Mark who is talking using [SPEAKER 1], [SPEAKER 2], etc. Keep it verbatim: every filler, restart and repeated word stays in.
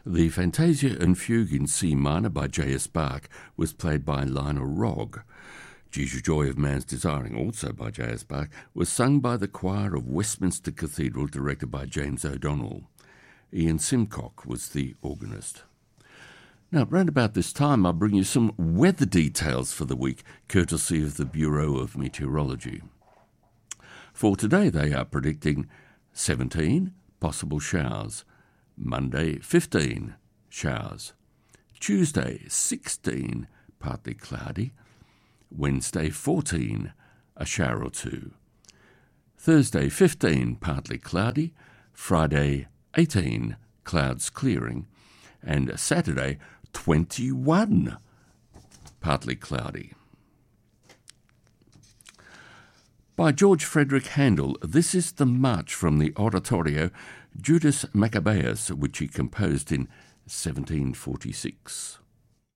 [SPEAKER 1] The Fantasia and Fugue in C minor by J S Bach was played by Lionel Rogge. Jesus Joy of Man's Desiring, also by J S Bach, was sung by the choir of Westminster Cathedral, directed by James O'Donnell. Ian Simcock was the organist. Now, round about this time, I'll bring you some weather details for the week, courtesy of the Bureau of Meteorology. For today, they are predicting seventeen possible showers. Monday, fifteen showers. Tuesday, sixteen, partly cloudy. Wednesday, fourteen, a shower or two. Thursday, fifteen, partly cloudy. Friday, eighteen, clouds clearing. And Saturday, twenty-one, partly cloudy. By George Frederick Handel, this is the march from the oratorio Judas Maccabeus, which he composed in seventeen forty-six.